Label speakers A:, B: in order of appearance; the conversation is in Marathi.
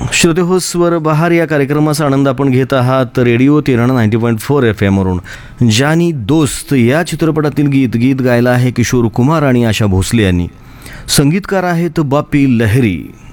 A: श्रोते हो, स्वर बहार या कार्यक्रमाचा आनंद आपण घेत आहात रेडिओ तेरणा 90.4 FM वरून. जानी दोस्त या चित्रपटातील गीत गायला आहे किशोर कुमार आणि आशा भोसले यांनी. संगीतकार आहेत बापी लहरी.